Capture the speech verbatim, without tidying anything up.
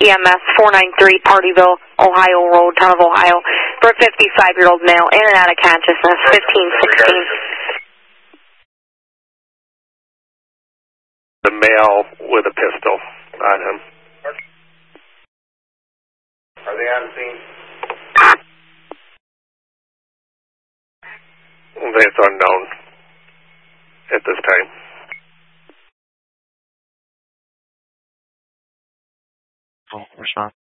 E M S four nine three Partyville, Ohio Road, town of Ohio, for a fifty-five-year-old male in and out of consciousness, fifteen sixteen. The male with a pistol on him. Are they on scene? It's unknown at this time. Oh, response.